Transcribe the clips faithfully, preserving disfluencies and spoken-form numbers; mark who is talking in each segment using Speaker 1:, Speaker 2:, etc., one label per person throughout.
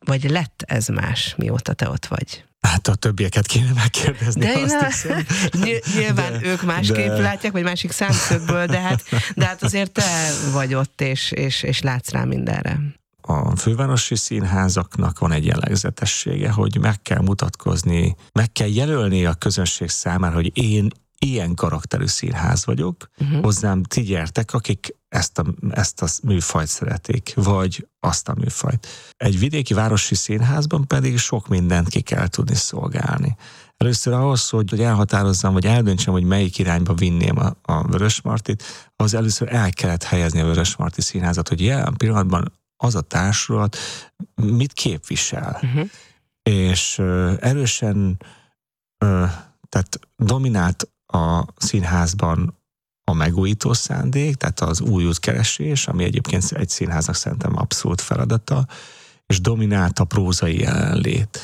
Speaker 1: vagy lett ez más, mióta te ott vagy?
Speaker 2: Hát a többieket kéne megkérdezni,
Speaker 1: de
Speaker 2: azt
Speaker 1: na,
Speaker 2: hiszem.
Speaker 1: Nyilván de, ők másképp de... látják, vagy másik számszögből, de hát, de hát azért te vagy ott, és, és, és látsz rá mindenre.
Speaker 2: A fővárosi színházaknak van egy jellegzetessége, hogy meg kell mutatkozni, meg kell jelölni a közönség számára, hogy én ilyen karakterű színház vagyok, uh-huh. hozzám ti gyertek, akik ezt a, ezt a műfajt szeretik, vagy azt a műfajt. Egy vidéki városi színházban pedig sok mindent ki kell tudni szolgálni. Először ahhoz, hogy elhatározzam, vagy eldöntsem, hogy melyik irányba vinném a, a Vörösmartyt, ahhoz először el kellett helyezni a Vörösmarty Színházat, hogy jelen pillanatban az a társulat mit képvisel. Uh-huh. És uh, erősen uh, tehát dominált a színházban a megújító szándék, tehát az új útkeresés, ami egyébként egy színháznak szerintem abszolút feladata, és dominált a prózai jelenlét.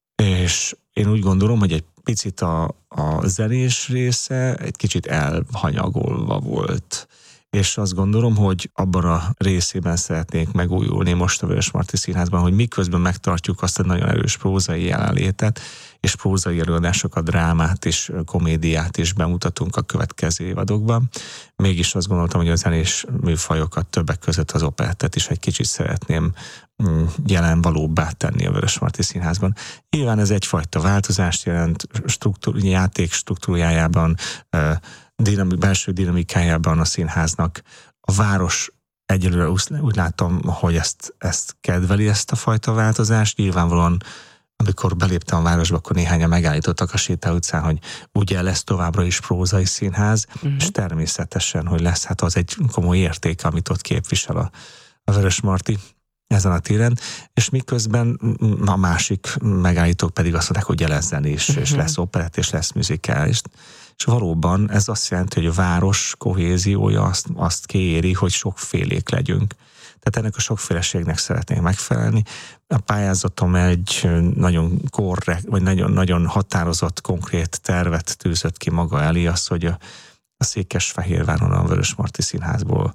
Speaker 2: És én úgy gondolom, hogy egy picit a, a zenés része egy kicsit elhanyagolva volt. És azt gondolom, hogy abban a részében szeretnék megújulni most a Vörösmarty Színházban, hogy miközben megtartjuk azt a nagyon erős prózai jelenlétet, és prózai előadásokat, drámát és komédiát is bemutatunk a következő évadokban. Mégis azt gondoltam, hogy a zenés műfajokat, többek között az operettet is egy kicsit szeretném jelen valóbbá tenni a Vörösmarty Színházban. Nyilván ez egyfajta változást jelent, struktúr, játék struktúrájában, dinamik, belső dinamikájában a színháznak. A város egyelőre úgy látom, hogy ezt, ezt kedveli, ezt a fajta változást. Nyilvánvalóan, amikor beléptem a városba, akkor néhányan megállítottak a Sétál utcán, hogy ugye lesz továbbra is prózai színház, uh-huh. és természetesen, hogy lesz, hát az egy komoly érték, amit ott képvisel a, a Vörösmarty ezen a téren, és miközben a másik megállítók pedig azt mondták, hogy lesz zenés, uh-huh. és lesz operett, és lesz műzikál, és És valóban ez azt jelenti, hogy a város kohéziója azt, azt kéri, hogy sokfélék legyünk. Tehát ennek a sokféleségnek szeretnénk megfelelni. A pályázatom egy nagyon korrekt, vagy nagyon, nagyon határozott, konkrét tervet tűzött ki maga elé, az, hogy a, a Székesfehérváron a Vörösmarty Színházból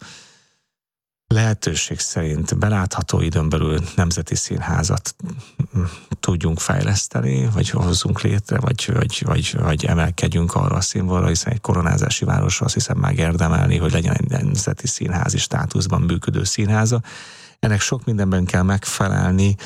Speaker 2: lehetőség szerint belátható időn belül nemzeti színházat tudjunk fejleszteni, vagy hozzunk létre, vagy, vagy, vagy, vagy emelkedjünk arra a színvonalra, hiszen egy koronázási városra azt hiszem megérdemelni, hogy legyen egy nemzeti színházi státuszban működő színháza. Ennek sok mindenben kell megfelelni,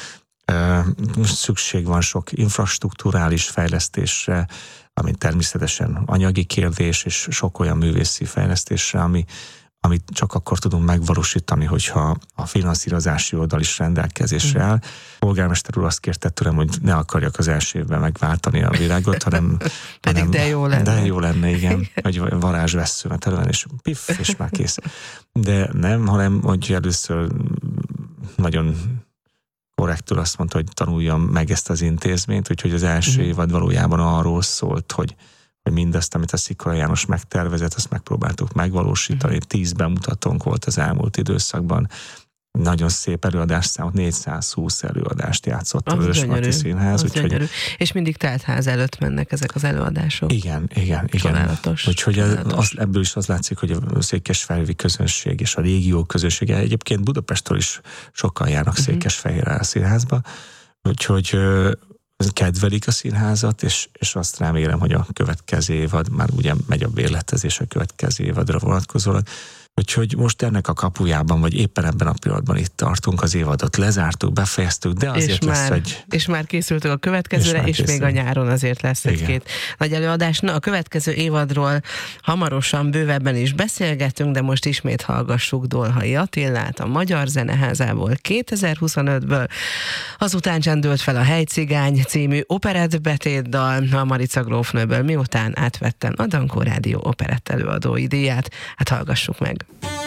Speaker 2: szükség van sok infrastrukturális fejlesztésre, ami természetesen anyagi kérdés, és sok olyan művészi fejlesztésre, ami amit csak akkor tudunk megvalósítani, hogyha a finanszírozási oldal is rendelkezésre áll. Polgármester úr azt kérte tőlem, hogy ne akarjak az első évben megváltani a világot, hanem...
Speaker 1: Pedig hanem, de jó lenne.
Speaker 2: De jó lenne, igen. Hogy varázsvesszőmet elően, és piff, és már kész. De nem, hanem, hogy először nagyon korrektül azt mondta, hogy tanuljam meg ezt az intézményt, úgyhogy az első uh-huh. évad valójában arról szólt, hogy hogy mindazt, amit a Szikora János megtervezett, azt megpróbáltuk megvalósítani. Uh-huh. Tíz bemutatónk volt az elmúlt időszakban. Nagyon szép előadásszámot, négyszázhúsz előadást játszott az a Vörösmarty Színház.
Speaker 1: Úgyhogy... És mindig teltház előtt mennek ezek az előadások.
Speaker 2: Igen, igen, igen.
Speaker 1: Csodálatos.
Speaker 2: Úgyhogy csodálatos. Az, ebből is az látszik, hogy a székesfehérvári közönség és a régió közönsége, egyébként Budapestről is sokan járnak uh-huh. Székesfehérvári Színházba. Úgyhogy kedvelik a színházat, és, és azt remélem, hogy a következő évad, már ugye megy a bérletezés a következő évadra vonatkozólag, úgyhogy most ennek a kapujában, vagy éppen ebben a pillanatban itt tartunk, az évadot lezártuk, befejeztük, de azért
Speaker 1: és
Speaker 2: lesz
Speaker 1: már,
Speaker 2: egy...
Speaker 1: És már készültünk a következőre, és, és még a nyáron azért lesz egy-két nagy előadás. Na, a következő évadról hamarosan, bővebben is beszélgetünk, de most ismét hallgassuk Dolhai Attilát a Magyar Zeneházából kétezer-huszonötből. Azután csendült fel a Helycigány című operettbetétdal a Marica grófnőből, miután átvettem a Dankó Rádió operett előadói díját. Hát hallgassuk meg!